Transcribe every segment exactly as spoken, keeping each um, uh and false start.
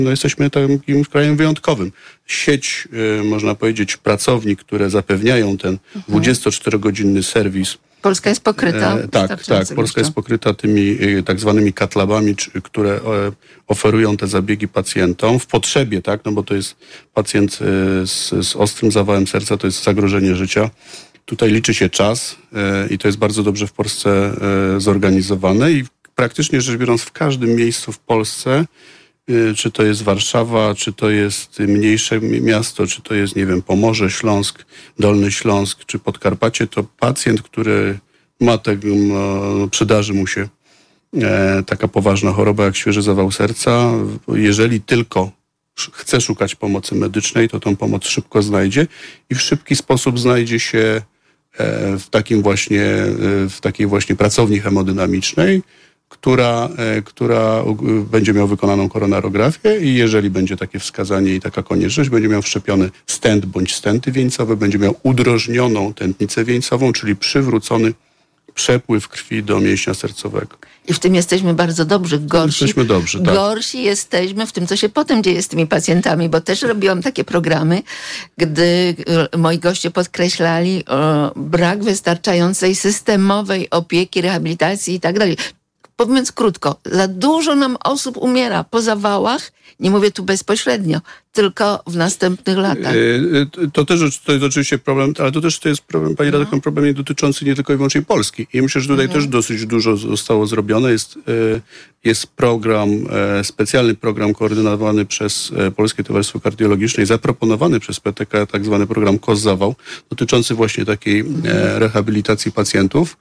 No, jesteśmy takim krajem wyjątkowym. Sieć, y, można powiedzieć, pracowni, które zapewniają ten mhm. dwudziestoczterogodzinny serwis. Polska jest pokryta. E, tak, tak. Polska jest pokryta tymi y, tak zwanymi katlabami, czy, które y, oferują te zabiegi pacjentom w potrzebie, tak, no bo to jest pacjent y, z, z ostrym zawałem serca, to jest zagrożenie życia. Tutaj liczy się czas y, i to jest bardzo dobrze w Polsce y, zorganizowane i praktycznie rzecz biorąc w każdym miejscu w Polsce, czy to jest Warszawa, czy to jest mniejsze miasto, czy to jest, nie wiem, Pomorze, Śląsk, Dolny Śląsk, czy Podkarpacie, to pacjent, który ma tego, no, przydarzy mu się e, taka poważna choroba jak świeży zawał serca, jeżeli tylko chce szukać pomocy medycznej, to tą pomoc szybko znajdzie i w szybki sposób znajdzie się e, w takim właśnie, e, w takiej właśnie pracowni hemodynamicznej, która, e, która będzie miał wykonaną koronarografię i jeżeli będzie takie wskazanie i taka konieczność, będzie miał wszczepiony stent bądź stenty wieńcowe, będzie miał udrożnioną tętnicę wieńcową, czyli przywrócony przepływ krwi do mięśnia sercowego. I w tym jesteśmy bardzo dobrzy. Gorsi, jesteśmy dobrzy, tak. Gorsi jesteśmy w tym, co się potem dzieje z tymi pacjentami, bo też robiłam takie programy, gdy moi goście podkreślali o, brak wystarczającej systemowej opieki, rehabilitacji i tak dalej. Mówiąc krótko, za dużo nam osób umiera po zawałach, nie mówię tu bezpośrednio, tylko w następnych latach. To też to jest oczywiście problem, ale to też to jest problem, pani redaktor, no. problem dotyczący nie tylko i wyłącznie Polski. I myślę, że tutaj mhm. też dosyć dużo zostało zrobione. Jest, jest program, specjalny program koordynowany przez Polskie Towarzystwo Kardiologiczne i zaproponowany przez P T K, tak zwany program K O S Zawał, dotyczący właśnie takiej mhm. rehabilitacji pacjentów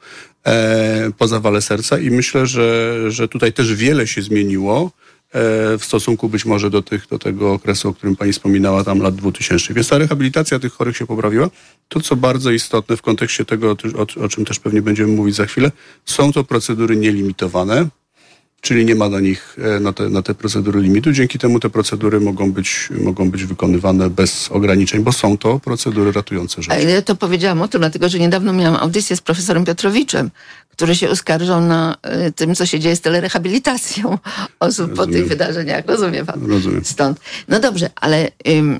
po zawale serca. I myślę, że, że tutaj też wiele się zmieniło w stosunku być może do, tych, do tego okresu, o którym pani wspominała, tam lat dwutysięcznych. Więc ta rehabilitacja tych chorych się poprawiła. To, co bardzo istotne w kontekście tego, o, o czym też pewnie będziemy mówić za chwilę, są to procedury nielimitowane, czyli nie ma na nich, na te, na te procedury limitu. Dzięki temu te procedury mogą być, mogą być wykonywane bez ograniczeń, bo są to procedury ratujące życie. Ja to powiedziałam o tym, dlatego że niedawno miałam audycję z profesorem Piotrowiczem, który się uskarżał na y, tym, co się dzieje z telerehabilitacją osób Rozumiem. po tych wydarzeniach. Rozumie pan? Rozumiem. Stąd. No dobrze, ale ym,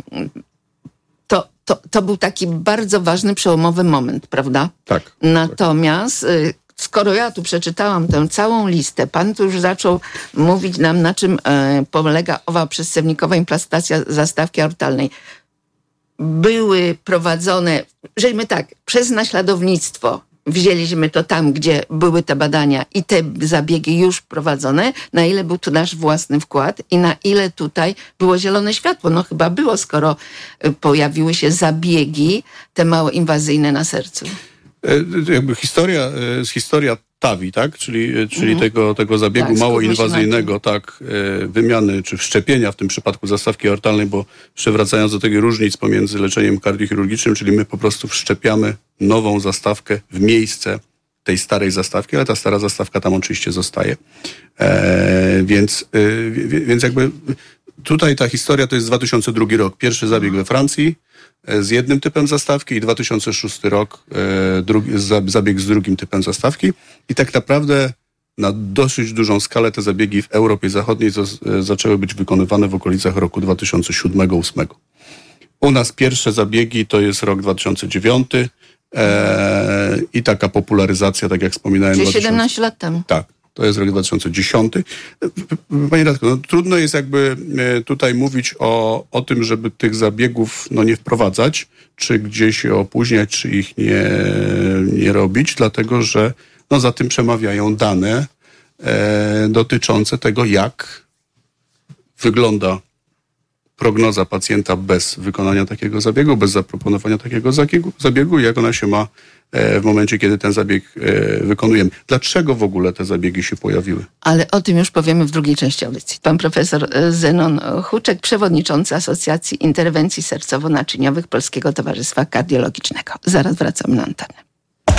to, to, to był taki bardzo ważny, przełomowy moment, prawda? Tak. Natomiast... Y, Skoro ja tu przeczytałam tę całą listę, pan tu już zaczął mówić nam, na czym e, polega owa przedsewnickowa implantacja zastawki aortalnej. Były prowadzone, żeśmy tak, przez naśladownictwo wzięliśmy to tam, gdzie były te badania i te zabiegi już prowadzone, na ile był tu nasz własny wkład i na ile tutaj było zielone światło. No chyba było, skoro pojawiły się zabiegi, te mało inwazyjne na sercu. Jakby historia, historia T A V I, tak? Czyli, czyli mhm. tego, tego zabiegu tak, mało inwazyjnego, tak, wymiany czy wszczepienia w tym przypadku zastawki aortalnej, bo przewracając do tego różnic pomiędzy leczeniem kardiochirurgicznym, czyli my po prostu wszczepiamy nową zastawkę w miejsce tej starej zastawki, ale ta stara zastawka tam oczywiście zostaje. E, więc, e, więc jakby tutaj ta historia to jest dwa tysiące drugi rok. Pierwszy zabieg we Francji z jednym typem zastawki i dwa tysiące szósty rok e, drugi, zabieg z drugim typem zastawki. I tak naprawdę na dosyć dużą skalę te zabiegi w Europie Zachodniej z, zaczęły być wykonywane w okolicach roku dwa tysiące siódmego do dwa tysiące ósmego. U nas pierwsze zabiegi to jest rok dwa tysiące dziewiąty e, i taka popularyzacja, tak jak wspominałem. Czyli siedemnaście lat temu. Tak. To jest rok dwa tysiące dziesiąty. Panie redaktor, no, trudno jest jakby tutaj mówić o, o tym, żeby tych zabiegów no, nie wprowadzać, czy gdzieś je opóźniać, czy ich nie, nie robić, dlatego że no, za tym przemawiają dane e, dotyczące tego, jak wygląda prognoza pacjenta bez wykonania takiego zabiegu, bez zaproponowania takiego zabiegu, zabiegu jak ona się ma w momencie, kiedy ten zabieg wykonujemy. Dlaczego w ogóle te zabiegi się pojawiły? Ale o tym już powiemy w drugiej części audycji. Pan profesor Zenon Huczek, przewodniczący Asocjacji Interwencji Sercowo-Naczyniowych Polskiego Towarzystwa Kardiologicznego. Zaraz wracamy na antenę.